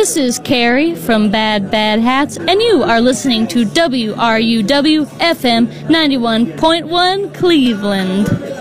This is Carrie from Bad Bad Hats, and you are listening to WRUW FM 91.1 Cleveland.